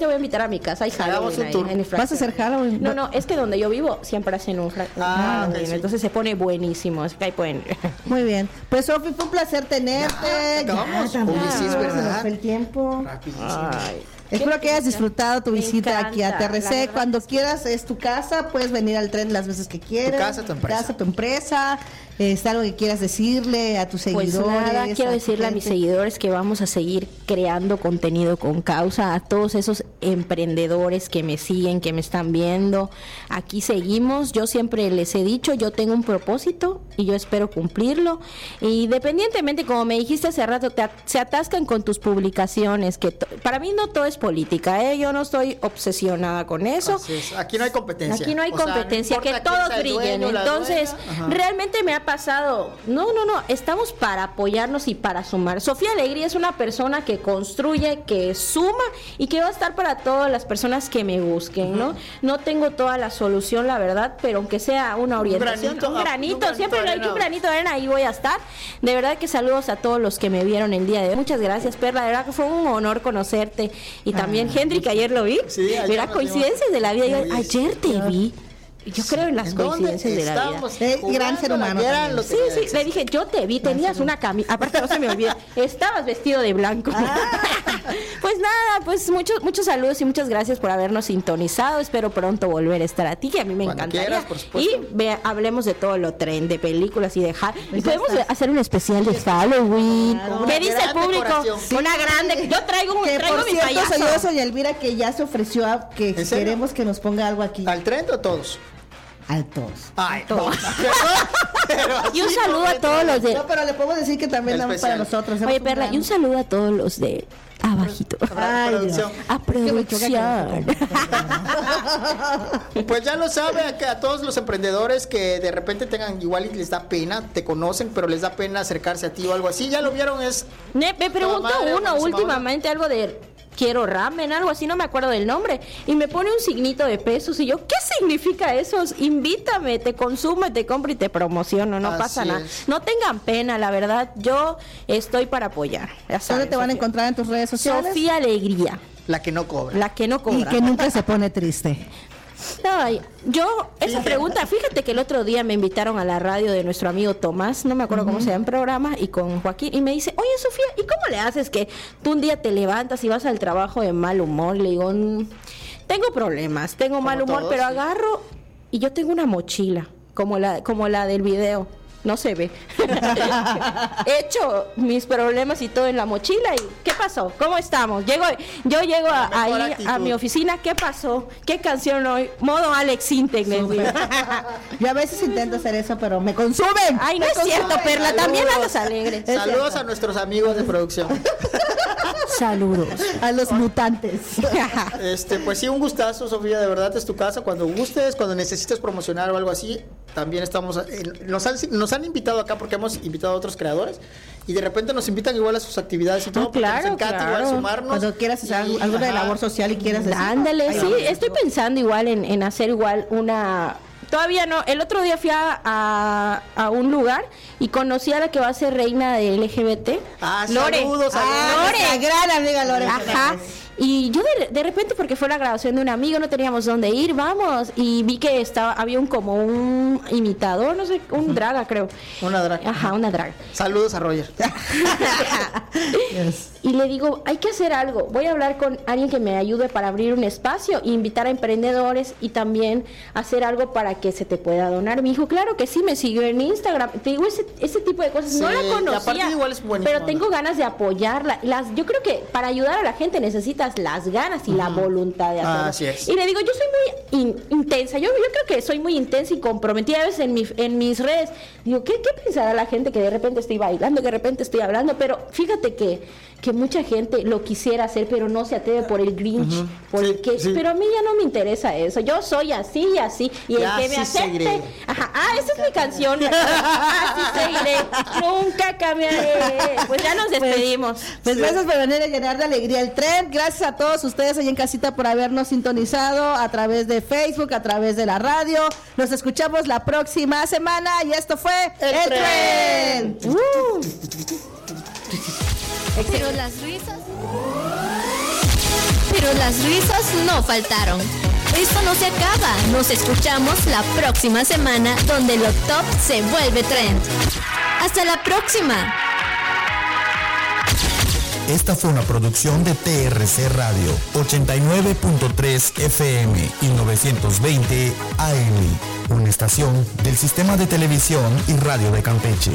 te voy a invitar a mi casa y Halloween ahí, ¿Vas a hacer Halloween? No, es que donde yo vivo siempre hacen un Halloween, okay, sí. entonces se pone buenísimo, así que ahí pueden. Muy bien, pues Sofi, fue un placer tenerte. Sí, es verdad. El tiempo. Rapidísimo. Espero que hayas disfrutado tu visita aquí a encanta, TRC. Cuando quieras, es tu casa, puedes venir al tren las veces que quieras. Tu casa, tu empresa. Tu empresa. ¿Algo que quieras decirle a tus seguidores? Pues nada, quiero decirle a mis seguidores que vamos a seguir creando contenido con causa, a todos esos emprendedores que me siguen, que me están viendo. Aquí seguimos, yo siempre les he dicho, yo tengo un propósito y yo espero cumplirlo. Y independientemente, como me dijiste hace rato, se atascan con tus publicaciones, que para mí no todo es política, yo no estoy obsesionada con eso. Aquí no hay competencia. Aquí no hay competencia, sea, no que todos brillen. Dueño, entonces, realmente me ha pasado, no, estamos para apoyarnos y para sumar. Sofía Alegría es una persona que construye, que suma y que va a estar para todas las personas que me busquen, ¿no? No tengo toda la solución, la verdad, pero aunque sea una orientación, un granito, siempre hay un granito de arena, ahí voy a estar. De verdad que saludos a todos los que me vieron el día de hoy. Muchas gracias, Perla, de verdad que fue un honor conocerte. Y también Henry, que ayer lo vi. Sí, mira, coincidencias de la vida. Yo ayer te vi. Yo creo en las coincidencias de la vida. Gran ser humano. Sí, le dije, yo te vi, tenías una camisa, aparte no se me olvida, estabas vestido de blanco. Pues nada, pues muchos saludos y muchas gracias por habernos sintonizado. Espero pronto volver a estar a ti, que a mí me encantaría. Y hablemos de todo lo tren, de películas y de y podemos hacer un especial de Halloween. ¿Qué dice el público? Una grande. Yo traigo mi payaso. Yo soy Elvira, que ya se ofreció a que queremos que nos ponga algo aquí. ¿Al tren o todos? A todos. Ay, todos. Y un saludo a todos los de... No, pero le podemos decir que también damos para nosotros. Oye, Perla, y un saludo a todos los de abajito. A producción. Pues ya lo sabe, a todos los emprendedores que de repente tengan igual y les da pena, te conocen, pero les da pena acercarse a ti o algo así. Ya lo vieron, me preguntó uno últimamente algo de... quiero ramen, algo así, no me acuerdo del nombre, y me pone un signito de pesos, y yo, ¿qué significa eso? Invítame, te consumo, te compro y te promociono, no pasa nada. No tengan pena, la verdad, yo estoy para apoyar. ¿Dónde te van a encontrar en tus redes sociales? Sofía Alegría. La que no cobra. La que no cobra. Y que nunca se pone triste. Ay, esa pregunta, fíjate que el otro día me invitaron a la radio de nuestro amigo Tomás, no me acuerdo cómo se llama el programa, y con Joaquín, y me dice, oye Sofía, ¿y cómo le haces que tú un día te levantas y vas al trabajo de mal humor? Le digo, tengo problemas, tengo mal humor, todos, pero agarro y yo tengo una mochila, como la del video. No se ve. He hecho mis problemas y todo en la mochila. ¿Y qué pasó? ¿Cómo estamos? Yo llego ahí a mi oficina. ¿Qué pasó? ¿Qué canción hoy? Modo Alex Intec. Yo a veces intento hacer eso, pero me consumen. Ay, no es cierto, Perla. También andas alegre. Saludos a nuestros amigos de producción. Saludos a los mutantes. Pues sí, un gustazo, Sofía, de verdad es tu casa. Cuando gustes, cuando necesites promocionar o algo así, también estamos. Nos han invitado acá porque hemos invitado a otros creadores y de repente nos invitan igual a sus actividades y todo. Claro, nos encanta igual sumarnos. Cuando quieras hacer alguna de labor social y quieras decir. Ándale, sí, estoy pensando igual en hacer igual una. Todavía no, el otro día fui a un lugar y conocí a la que va a ser reina de LGBT. Lore. Saludos a Lore, gran amiga Lore. Ajá. Y yo de repente, porque fue la grabación de un amigo, no teníamos dónde ir, vamos, y vi que había como un imitador, no sé, un draga, creo. Una draga. Ajá, una draga. Saludos a Roger. Y le digo, hay que hacer algo, voy a hablar con alguien que me ayude para abrir un espacio e invitar a emprendedores y también hacer algo para que se te pueda donar. Me dijo, claro que sí, me siguió en Instagram. Te digo, ese tipo de cosas, sí, no la conocía, igual es pero tengo ganas de apoyarla. Yo creo que para ayudar a la gente necesitas las ganas y la voluntad de hacerlo. Así es. Y le digo, yo soy muy intensa, yo creo que soy muy intensa y comprometida a veces en mis redes. Digo, ¿qué pensará la gente que de repente estoy bailando, que de repente estoy hablando? Pero fíjate que mucha gente lo quisiera hacer, pero no se atreve por el Grinch, pero a mí ya no me interesa eso. Yo soy así y así, y el que me acepte, esa es mi canción. Así seguiré, nunca cambiaré. Pues ya nos despedimos. Pues gracias por venir a llenar de alegría el tren. Gracias a todos ustedes ahí en casita por habernos sintonizado a través de Facebook, a través de la radio. Nos escuchamos la próxima semana y esto fue El Tren. Pero las risas pero las risas no faltaron. Esto no se acaba, nos escuchamos la próxima semana donde lo top se vuelve trend. ¡Hasta la próxima! Esta fue una producción de TRC Radio, 89.3 FM y 920 AM, una estación del Sistema de Televisión y Radio de Campeche.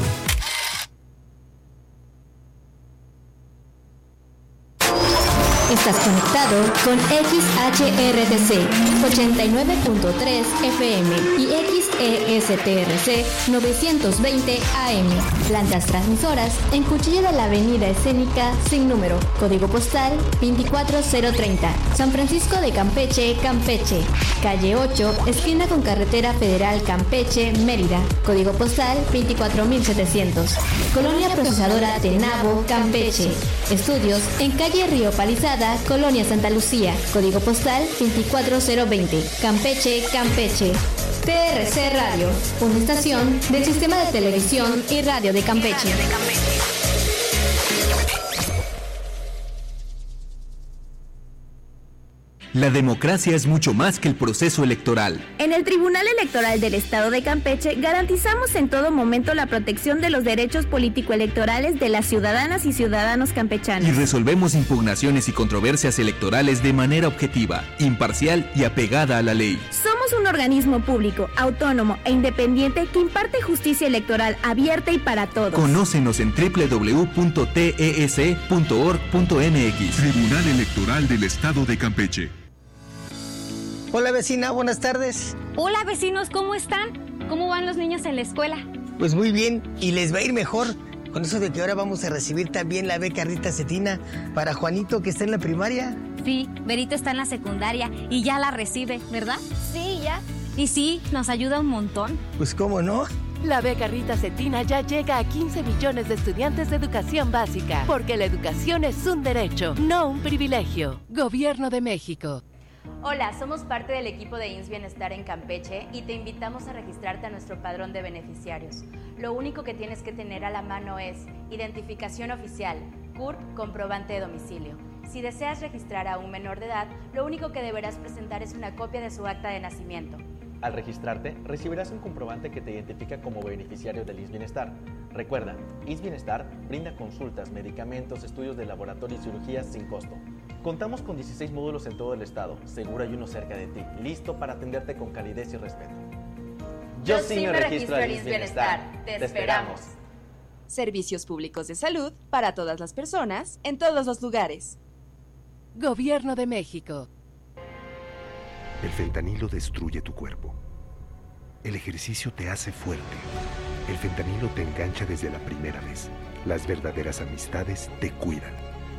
Estás conectado con XHRTC 89.3 FM y XESTRC 920 AM. Plantas transmisoras en Cuchilla de la Avenida Escénica sin número. Código postal 24030. San Francisco de Campeche, Campeche. Calle 8, esquina con Carretera Federal Campeche, Mérida. Código postal 24700. Colonia Procesadora de Nabo, Campeche. Estudios en calle Río Palizada, Colonia Santa Lucía, código postal 24020, Campeche, Campeche. TRC Radio, una estación del Sistema de Televisión y Radio de Campeche. La democracia es mucho más que el proceso electoral. En el Tribunal Electoral del Estado de Campeche garantizamos en todo momento la protección de los derechos político-electorales de las ciudadanas y ciudadanos campechanos. Y resolvemos impugnaciones y controversias electorales de manera objetiva, imparcial y apegada a la ley. Somos un organismo público, autónomo e independiente que imparte justicia electoral abierta y para todos. Conócenos en www.tes.org.mx. Tribunal Electoral del Estado de Campeche. Hola vecina, buenas tardes. Hola vecinos, ¿cómo están? ¿Cómo van los niños en la escuela? Pues muy bien, y les va a ir mejor. Con eso de que ahora vamos a recibir también la beca Rita Cetina para Juanito que está en la primaria. Sí, Berito está en la secundaria y ya la recibe, ¿verdad? Sí, ya. Y sí, nos ayuda un montón. Pues cómo no. La beca Rita Cetina ya llega a 15 millones de estudiantes de educación básica, porque la educación es un derecho, no un privilegio. Gobierno de México. Hola, somos parte del equipo de IMSS Bienestar en Campeche y te invitamos a registrarte a nuestro padrón de beneficiarios. Lo único que tienes que tener a la mano es identificación oficial, CURP, comprobante de domicilio. Si deseas registrar a un menor de edad, lo único que deberás presentar es una copia de su acta de nacimiento. Al registrarte, recibirás un comprobante que te identifica como beneficiario del IMSS Bienestar. Recuerda, IMSS Bienestar brinda consultas, medicamentos, estudios de laboratorio y cirugías sin costo. Contamos con 16 módulos en todo el estado, seguro hay uno cerca de ti, listo para atenderte con calidez y respeto. Yo sí me registro al IMSS Bienestar. Te esperamos. Servicios públicos de salud para todas las personas, en todos los lugares. Gobierno de México. El fentanilo destruye tu cuerpo. El ejercicio te hace fuerte. El fentanilo te engancha desde la primera vez. Las verdaderas amistades te cuidan.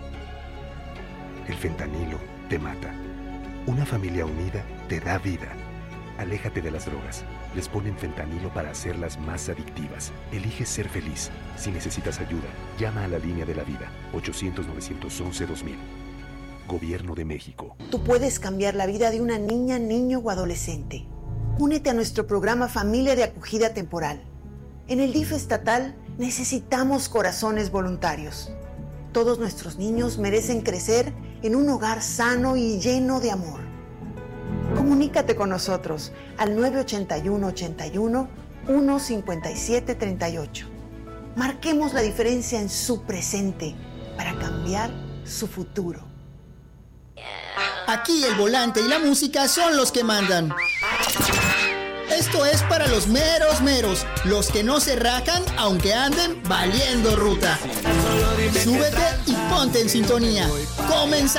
El fentanilo te mata. Una familia unida te da vida. Aléjate de las drogas. Les ponen fentanilo para hacerlas más adictivas. Elige ser feliz. Si necesitas ayuda, llama a la línea de la vida. 800-911-2000. Gobierno de México. Tú puedes cambiar la vida de una niña, niño o adolescente. Únete a nuestro programa Familia de Acogida Temporal. En el DIF estatal necesitamos corazones voluntarios. Todos nuestros niños merecen crecer en un hogar sano y lleno de amor. Comunícate con nosotros al 981-81-15738. Marquemos la diferencia en su presente para cambiar su futuro. Aquí el volante y la música son los que mandan. Esto es para los meros meros, los que no se rajan aunque anden valiendo ruta. Súbete y ponte en sintonía. ¡Comenzamos!